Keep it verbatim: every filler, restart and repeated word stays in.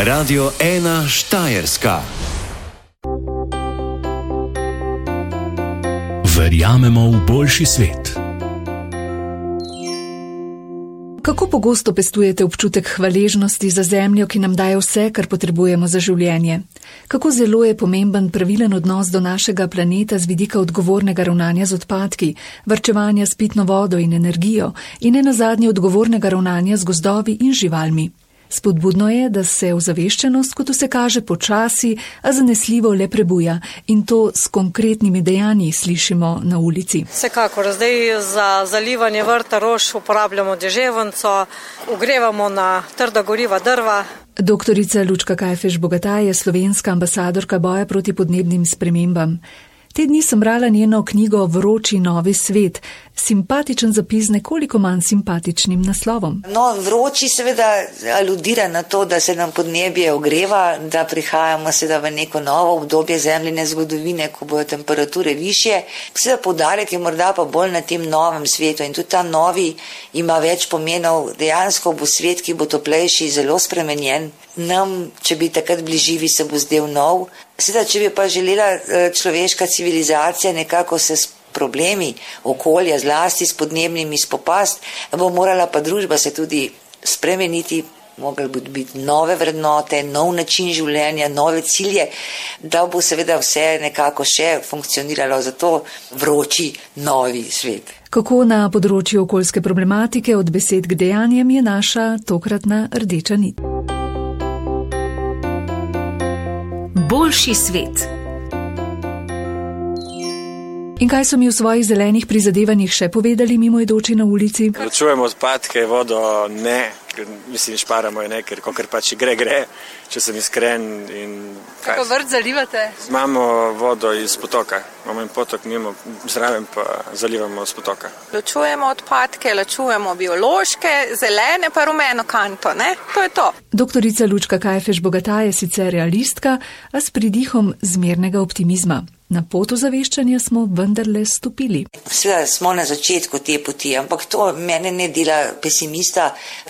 Radio ena Štajerska. Verjamemo v boljši svet. Kako pogosto pestujete občutek hvaležnosti za zemljo, ki nam daje vse, kar potrebujemo za življenje? Kako zelo je pomemben pravilen odnos do našega planeta z vidika odgovornega ravnanja z odpadki, varčevanja s pitno vodo in energijo in nenazadnje odgovornega ravnanja z gozdovi in živalmi? Spodbudno je, da se ozaveščenost, kot vse kaže, počasi, a zanesljivo le prebuja in to s konkretnimi dejanji slišimo na ulici. Vsekakor, zdaj za zalivanje vrta rož uporabljamo deževnico, ogrevamo na trda goriva drva. Doktorica Lučka Kajfež Bogataj je slovenska ambasadorka boja proti podnebnim spremembam. Te dni sem brala njeno knjigo Vroči novi svet, simpatičen zapis nekoliko manj simpatičnim naslovom. No, vroči seveda aludira na to, da se nam podnebje ogreva, da prihajamo seveda v neko novo obdobje zemljine zgodovine, ko bodo temperature višje. Seveda poudarek je morda pa bolj na tem novem svetu in tudi ta novi ima več pomenov. Dejansko bo svet, ki bo toplejši, zelo spremenjen. Nam, če bi takrat bili živi, se bo zdel nov. Seveda, če bi pa želela človeška civilizacija nekako se s problemi okolja, zlasti s podnebnimi spopast, bo morala pa družba se tudi spremeniti, mogli bi biti nove vrednote, nov način življenja, nove cilje, da bo seveda vse nekako še funkcioniralo, zato vroči novi svet. Kako na področju okoljske problematike od besed k dejanjem je naša tokratna rdeča nit. Boljši svet. In kaj so mi v svojih zelenih prizadevanjih še povedali mimoidoči na ulici? Ločujemo odpadke, vodo ne, mislim, šparamo je ne, ker kakor pač gre, gre, če sem iskren. In kako vrt zalivate? Imamo vodo iz potoka, imamo en potok mimo, zraven pa zalivamo z potoka. Ločujemo odpadke, ločujemo biološke, zelene pa rumeno kanto, ne? To je to. Doktorica Lučka Kajfež Bogataj je sicer realistka, a s pridihom zmernega optimizma. Na pot ozaveščanja smo vendarle stopili. Seveda smo na začetku te poti, ampak to mene ne dela pesimista.